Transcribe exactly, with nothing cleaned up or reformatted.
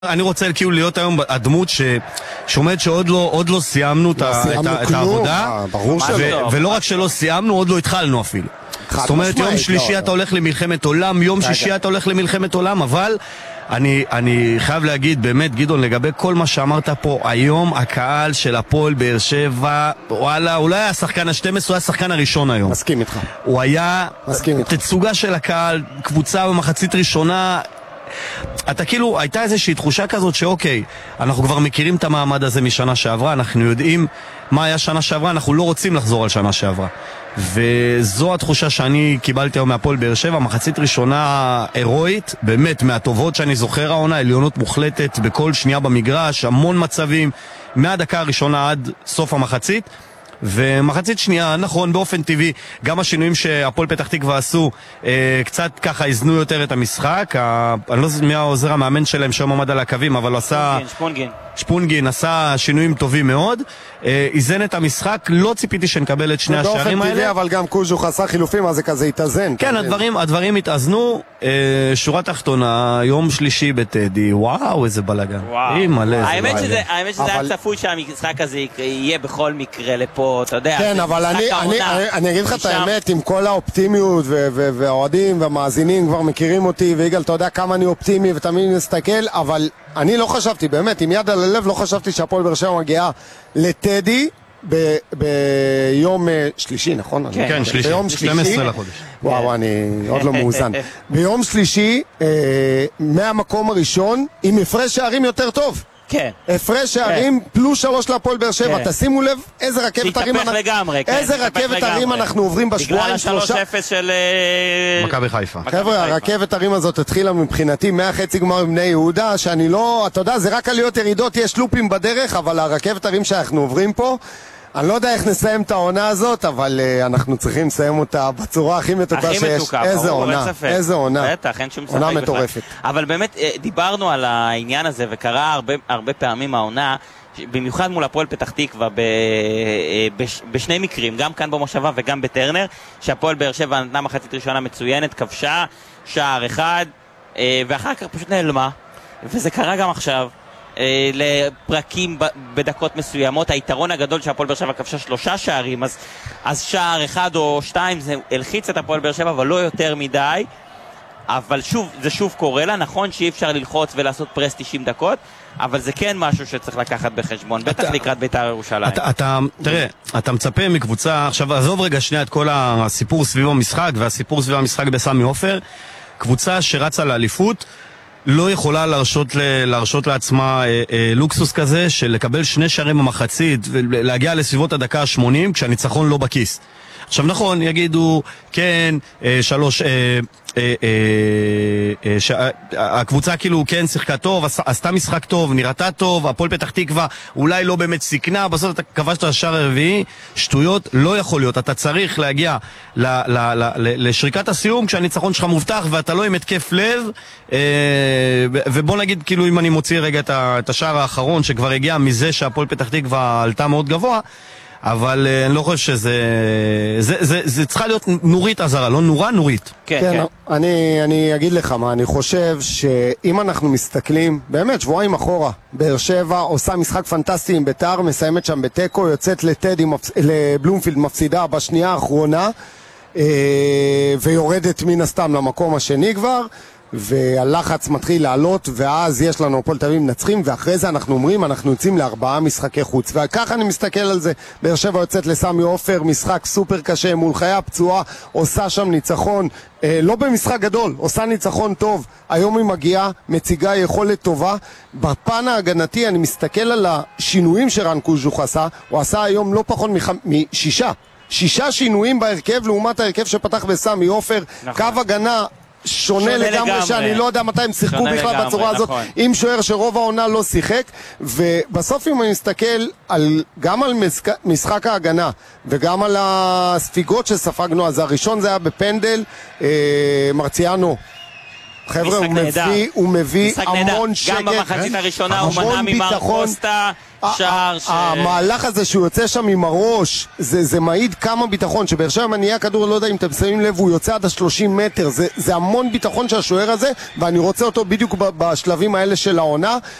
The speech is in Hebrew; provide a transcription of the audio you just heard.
אני רוצה כאילו להיות היום הדמות שעומד שעוד לא עוד לא סיימנו את העבודה, ולא רק שלא סיימנו, עוד לא התחלנו אפילו. זאת אומרת, יום שלישי אתה הולך למלחמת עולם, יום שישי אתה הולך למלחמת עולם, אבל אני אני חייב להגיד באמת, גדעון, לגבי כל מה שאמרת פה היום, הקהל של הפועל באר שבע, וואלה, אולי היה השחקן ה-שתים עשרה, הוא היה השחקן הראשון היום. מסכים איתך. הוא היה תצוגה של הקהל, קבוצה במחצית ראשונה. אתה כאילו, הייתה איזושהי תחושה כזאת שאוקיי, אנחנו כבר מכירים את המעמד הזה משנה שעברה, אנחנו יודעים מה היה שנה שעברה, אנחנו לא רוצים לחזור על שנה שעברה. וזו התחושה שאני קיבלתי היום מהפועל באר שבע, מחצית ראשונה הירואית, באמת מהטובות שאני זוכר העונה, עליונות מוחלטת בכל שנייה במגרש, המון מצבים, מהדקה הראשונה עד סוף המחצית. ומחצית שנייה, נכון, באופן טבעי, גם השינויים שהפועל פתח תקווה עשו, אה, קצת ככה הזנו יותר את המשחק. ה... אני לא יודע מי העוזר המאמן שלהם שהיום עמד על הקווים, אבל הוא עשה... שפונגין. שפונגין עשה שינויים טובים מאוד, אה, איזן את המשחק. לא ציפיתי שנקבל את שני השערים האלה. טבעי, אבל גם קוז'וך עשה חילופים, אז זה כזה התאזן. כן, הדברים, הדברים התאזנו. אה, שורה תחתונה, יום שלישי בטדי, וואו, איזה בלגן. וואו. מלא, האמת זה שזה, האמת שזה אבל... היה צפוי שהמשחק הזה יהיה בכל מקרה לפה, אתה יודע. כן, אבל אני, אני, אני, אני אגיד לך את האמת, עם כל האופטימיות והאוהדים והמאזינים כבר מכירים אותי, ויגאל, אתה יודע כמה אני אופטימי ותמיד נסתכל, אבל אני לא חשבתי, באמת, עם יד על הלב לא חשבתי שהפועל באר שבע מגיעה לטדי ב- ביום שלישי, נכון? כן, כן, שלישי, ביום שנים עשר לחודש. וואו, אני עוד לא מאוזן. ביום שלישי, אה, מהמקום הראשון, עם הפרש שערים יותר טוב. כן. הפרש שערים פלוס שלוש להפועל באר שבע. תשימו לב איזה רכבת הרים איזה רכבת הרים אנחנו עוברים בשבועיים שלושה. בגלל ה-שלוש אפס של מכבי חיפה. חבר'ה, הרכבת הרים הזאת התחילה מבחינתי מהחצי גמר בני יהודה, שאני לא, אתה יודע, זה רק עליות ירידות, יש לופים בדרך, אבל הרכבת הרים שאנחנו עוברים פה, אני לא יודע איך נסיים את העונה הזאת, אבל uh, אנחנו צריכים לסיים אותה בצורה הכי מתוקה שיש. מתוקה, איזה ברור, עונה, איזה עונה. בטח, אין שום ספק עונה בכלל. מטורפת. אבל באמת דיברנו על העניין הזה, וקרה הרבה, הרבה פעמים העונה, במיוחד מול הפועל פתח תקווה, ב, בש, בשני מקרים, גם כאן במושבה וגם בטרנר, שהפועל באר שבע נתנה מחצית ראשונה מצוינת, כבשה, שער אחד, ואחר כך פשוט נעלמה, וזה קרה גם עכשיו. לפרקים בדקות מסוימות. היתרון הגדול שהפועל באר שבע כבשה שלושה שערים, אז, אז שער אחד או שתיים זה הלחיץ את הפועל באר שבע, אבל לא יותר מדי. אבל שוב, זה שוב קורה לה. נכון שאי אפשר ללחוץ ולעשות פרס תשעים דקות, אבל זה כן משהו שצריך לקחת בחשבון, בטח לקראת בית"ר ירושלים. אתה, אתה, תראה, אתה מצפה מקבוצה, עכשיו עזוב רגע שנייה את כל הסיפור סביב המשחק והסיפור סביב המשחק בסמי עופר, קבוצה שרצה לאליפות לא יכולה להרשות, להרשות לעצמה אה, אה, לוקסוס כזה של לקבל שני שערים במחצית ולהגיע לסביבות הדקה ה-שמונים כשהניצחון לא בכיס. עכשיו נכון, יגידו כן, אה, שלוש, אה, אה, אה, אה, ש... הקבוצה כאילו כן שיחקה טוב, עשתה משחק טוב, נראתה טוב, הפועל פתח תקווה אולי לא באמת סיכנה, בסוף אתה כבשת השער הרביעי, שטויות, לא יכול להיות, אתה צריך להגיע ל, ל, ל, ל, לשריקת הסיום כשהניצחון שלך מובטח ואתה לא עם התקף לב, אה, ובוא נגיד כאילו אם אני מוציא רגע את השער האחרון שכבר הגיע מזה שהפועל פתח תקווה עלתה מאוד גבוה, אבל uh, אני לא חושב שזה זה, זה, זה צריכה להיות נורית עזרה, לא נורה, נורית. כן, כן, כן. אני, אני אגיד לך מה, אני חושב שאם אנחנו מסתכלים, באמת שבועיים אחורה, באר שבע עושה משחק פנטסטי עם בית"ר, מסיימת שם בטקו, יוצאת לטדי, לבלומפילד מפסידה בשנייה האחרונה, אה, ויורדת מן הסתם למקום השני כבר, והלחץ מתחיל לעלות, ואז יש לנו הפועל תל אביב מנצחים, ואחרי זה אנחנו אומרים אנחנו יוצאים לארבעה משחקי חוץ, וככה אני מסתכל על זה. באר שבע יוצאת לסמי עופר, משחק סופר קשה מול חיה פצועה, עושה שם ניצחון, אה, לא במשחק גדול, עושה ניצחון טוב, היום היא מגיעה, מציגה יכולת טובה. בפן ההגנתי אני מסתכל על השינויים שרן קוז'וך עשה, הוא עשה היום לא פחות מח... משישה שישה שינויים בהרכב לעומת ההרכב שפתח בסמי עופר. נכון. קו הגנה שונה, שונה לגמרי, לגמרי, שאני לא יודע מתי הם שיחקו בכלל לגמרי, בצורה הזאת, נכון. עם שוער שרוב העונה לא שיחק, ובסוף אם אני מסתכל על, גם על משחק, משחק ההגנה וגם על הספיגות שספגנו, אז הראשון זה היה בפנדל, אה, מרציאנו חבר'ה, הוא נהדר. מביא, הוא מביא המון שקט. גם במחצית הראשונה הוא מנע המון ממר ביטחון. קוסטה, שער ש... המהלך הזה שהוא יוצא שם עם הראש, זה, זה מעיד כמה ביטחון, שבאר שבע מניעה כדור, לא יודע אם אתם שמים לב, הוא יוצא עד ה-שלושים מטר, זה, זה המון ביטחון של השוער הזה, ואני רוצה אותו בדיוק בשלבים האלה של העונה,